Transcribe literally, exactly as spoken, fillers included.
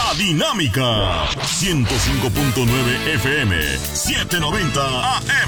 La Dinámica. ciento cinco punto nueve F M, setecientos noventa A M.